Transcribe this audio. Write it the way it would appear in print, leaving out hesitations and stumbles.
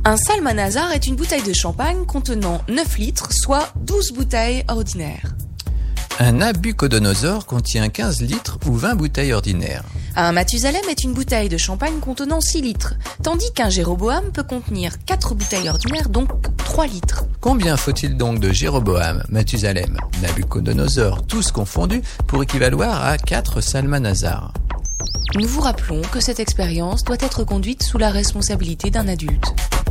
Un salmanasar est une bouteille de champagne contenant 9 litres, soit 12 bouteilles ordinaires. Un Nabucodonosor contient 15 litres ou 20 bouteilles ordinaires. Un Mathusalem est une bouteille de champagne contenant 6 litres, tandis qu'un Jéroboam peut contenir 4 bouteilles ordinaires, donc 3 litres. Combien faut-il donc de Jéroboam, Mathusalem, Nabucodonosor, tous confondus, pour équivaloir à 4 salmanasars? Nous vous rappelons que cette expérience doit être conduite sous la responsabilité d'un adulte.